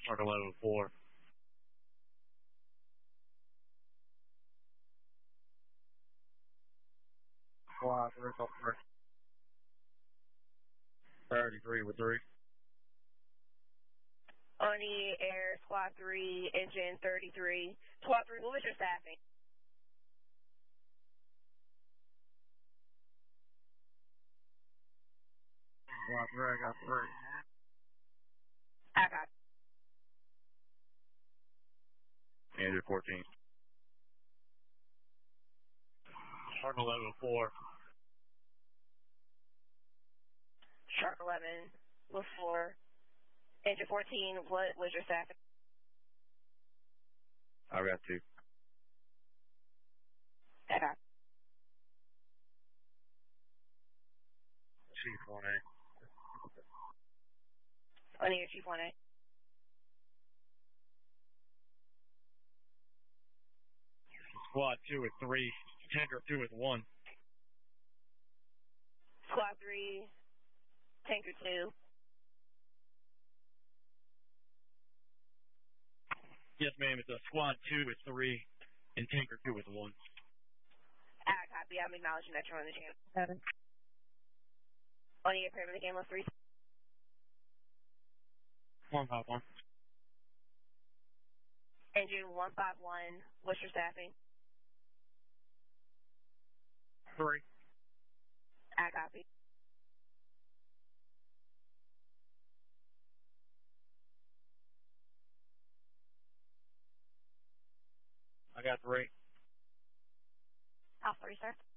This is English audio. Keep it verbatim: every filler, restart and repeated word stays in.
Shark eleven four. Squad three, call three. thirty-three with three. On the air, squad three, engine thirty-three. Squad three, what was your staffing? Squad three, I got three. I got Engine fourteen. Shark eleven four. Shark eleven with four. Engine fourteen, what was your staffing? I got two. I got Chief one A. on the air, Chief one A. Squad two with three. Tanker two with one. Squad three, Tanker two. Yes, ma'am. It's a squad two with three and tanker two with one. I copy. I'm acknowledging that you're on the channel. On the air, pyramid game with three. One five one. Engine one five one, what's your staffing? Three. I copy. I got three. All three, sir.